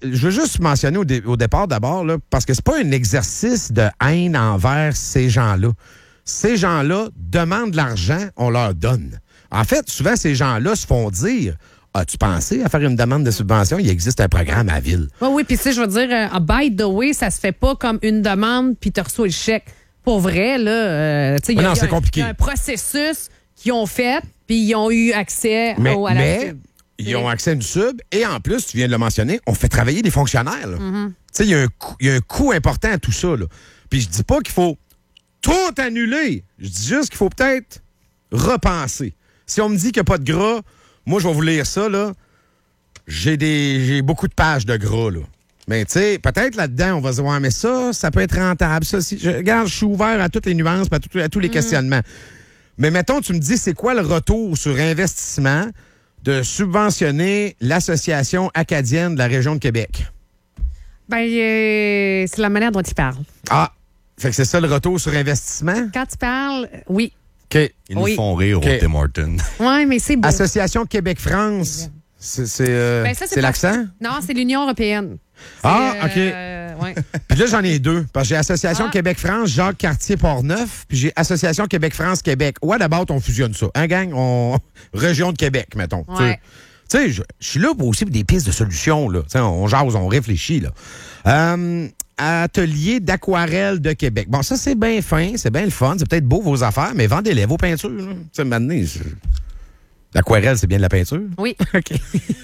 je veux juste mentionner au départ d'abord, là, parce que c'est pas un exercice de haine envers ces gens-là. Ces gens-là demandent de l'argent, on leur donne. En fait, souvent, ces gens-là se font dire... As-tu pensé à faire une demande de subvention? Il existe un programme à la ville. Oui, puis tu sais, je veux dire, by the way, ça se fait pas comme une demande puis tu reçois le chèque. Pour vrai, là, tu sais, c'est compliqué. Il y a un processus qu'ils ont fait puis ils ont eu accès à la sub. Ils ont accès à une sub et en plus, tu viens de le mentionner, on fait travailler des fonctionnaires. Tu sais, il y a un coût important à tout ça. Là. Puis je dis pas qu'il faut tout annuler. Je dis juste qu'il faut peut-être repenser. Si on me dit qu'il n'y a pas de gras, moi, je vais vous lire ça, là. J'ai beaucoup de pages de gras, là. Mais, tu sais, peut-être là-dedans, on va se dire, ouais, mais ça peut être rentable. Ça, regarde, je suis ouvert à toutes les nuances, à tous les questionnements. Mais mettons, tu me dis, c'est quoi le retour sur investissement de subventionner l'Association acadienne de la région de Québec? Ben, c'est la manière dont il parle. Ah, fait que c'est ça le retour sur investissement? Quand tu parles, oui. OK. Ils nous font rire au Tim Horton. Oui, mais c'est beau. Association Québec-France, c'est l'accent? Non, c'est l'Union européenne. OK. Ouais. Puis là, j'en ai deux. Parce que j'ai Association Québec-France, Jacques Cartier-Portneuf, puis j'ai Association Québec-France-Québec. What about on fusionne ça? Hein, gang? Région de Québec, mettons. Ouais. Tu sais, je suis là aussi pour des pistes de solutions, là. T'sais, on jase, on réfléchit, là. Atelier d'aquarelle de Québec. Bon, ça, c'est bien fin, c'est bien le fun, c'est peut-être beau vos affaires, mais vendez-les, vos peintures. Tu sais, maintenant, l'aquarelle, c'est bien de la peinture? Oui. OK.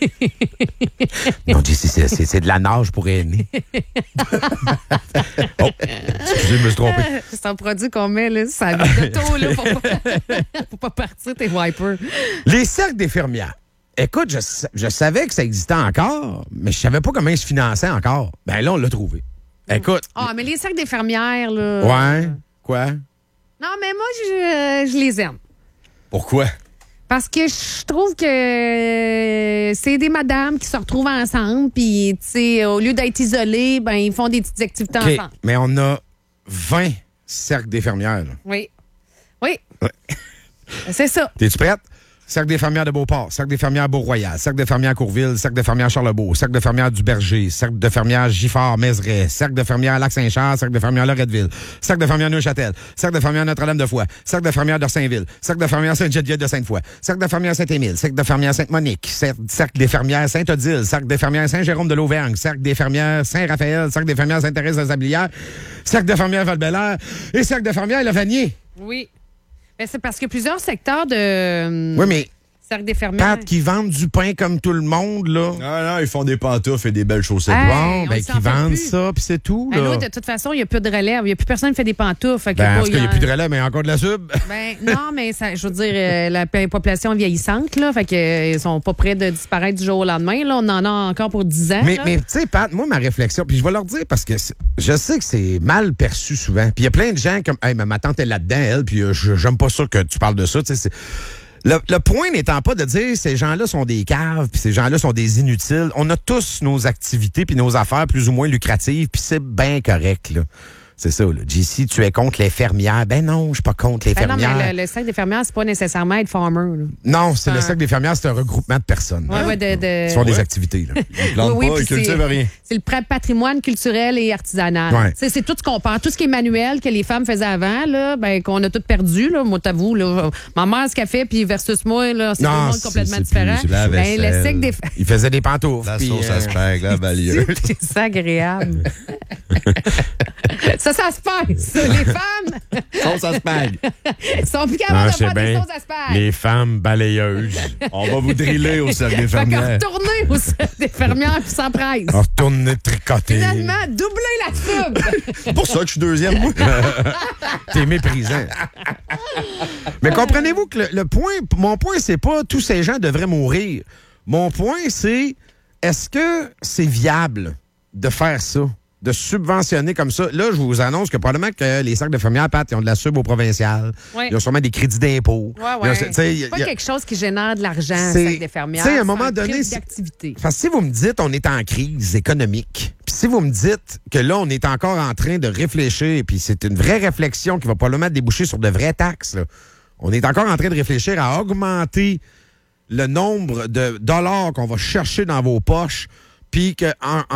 Non, c'est de la nage pour aînés. Oh, excusez, je me suis trompé. C'est un produit qu'on met, là, ça de tôt, là, pour pas partir tes wipers. Les cercles d'infirmières. Écoute, je savais que ça existait encore, mais je savais pas comment ils se finançaient encore. Ben là, on l'a trouvé. Écoute. Ah, mais les cercles d'infirmières, là. Ouais. Quoi? Non, mais moi, je les aime. Pourquoi? Parce que je trouve que c'est des madames qui se retrouvent ensemble, puis, tu sais, au lieu d'être isolées, ben, ils font des petites activités ensemble. Mais on a 20 cercles d'infirmières. Là. Oui. Oui. Ouais. C'est ça. T'es-tu prête? Cercle d'infirmières de Beauport, cercle d'infirmières Beau-Royal, cercle d'infirmières Courville, cercle d'infirmières Charlebourg, cercle d'infirmières du Berger, cercle d'infirmières Giffard-Mézeray, cercle d'infirmières Lac-Saint-Charles, cercle d'infirmières Loretteville, cercle d'infirmières Neuchâtel, cercle d'infirmières Notre-Dame-de-Foix, cercle d'infirmières d'Orsainville, cercle d'infirmières Sainte-Geneviève de Sainte-Foy, cercle d'infirmières Saint-Émile, cercle d'infirmières Sainte-Monique, cercle d'infirmières Sainte-Odile, cercle d'infirmières Saint-Jérôme de l'Auvergne, cercle d'infirmières Saint-Raphaël, cercle d'infirmières Sainte-Thérèse de Sablière, cercle d'infirmières Val-Bélair et cercle d'infirmières Le Vanier. Oui. Mais c'est parce que plusieurs secteurs de... Oui, mais... cercle d'infirmières. Pat, qui vendent du pain comme tout le monde, là. Non, ils font des pantoufles et des belles chaussettes. Hey, bon, qui vendent ça, puis c'est tout, là. Ben, de toute façon, il n'y a plus de relève. Il n'y a plus personne qui fait des pantoufles. Fait que en tout cas, il n'y a plus de relève, mais il y a encore de la sub. Ben, non, mais ça, je veux dire, la population vieillissante, là, fait qu'ils sont pas prêts de disparaître du jour au lendemain. Là. On en a encore pour 10 ans. Mais tu sais, Pat, moi, ma réflexion, puis je vais leur dire parce que je sais que c'est mal perçu souvent. Puis il y a plein de gens comme, hey, ma tante est là-dedans, elle, puis j'aime pas ça que tu parles de ça, tu sais, le point n'étant pas de dire ces gens-là sont des caves, puis ces gens-là sont des inutiles. On a tous nos activités puis nos affaires plus ou moins lucratives, puis c'est bien correct, là. C'est ça, là. JC, tu es contre les fermières. Ben non, je suis pas contre les fermières. Non, mais le cercle des fermières, c'est pas nécessairement être farmer. Là. Non, c'est le cercle des fermières, c'est un regroupement de personnes. Ouais, Ce sont des activités, là. Ils plantent pas, ils cultivent rien. C'est le patrimoine culturel et artisanal. Ouais. C'est tout ce qu'on parle. Tout ce qui est manuel que les femmes faisaient avant, là, ben, qu'on a tout perdu, là. Moi, t'avoue, là. Ma mère, ce qu'elle fait, puis versus moi, là, c'est deux mondes complètement différents. Ben, le cercle des Il faisait des pantoufles. La sauce à spag, la balieuse. C'est agréable. Ça se passe. Les femmes. Sauce à spag. Sont plus capables de faire des sauces à spag. Les femmes balayeuses. On va vous driller au cercle des Fait qu'on fermières. retourner au cercle des fermières puis sans presse. On retourne tricoter. Finalement, doubler la sub. C'est pour ça que je suis deuxième, moi. T'es méprisant. Mais comprenez-vous que mon point, c'est pas tous ces gens devraient mourir. Mon point, c'est est-ce que c'est viable de faire ça? De subventionner comme ça. Là, je vous annonce que probablement que les cercles de fermières, Pat, ils ont de la sub au provincial. Oui. Ils ont sûrement des crédits d'impôt. Ouais. C'est pas quelque chose qui génère de l'argent, cercle des fermières. Tu sais, à un moment donné, d'activité. Parce que si vous me dites on est en crise économique, puis si vous me dites que là, on est encore en train de réfléchir, puis c'est une vraie réflexion qui va probablement déboucher sur de vraies taxes, là. On est encore en train de réfléchir à augmenter le nombre de dollars qu'on va chercher dans vos poches, puis qu'en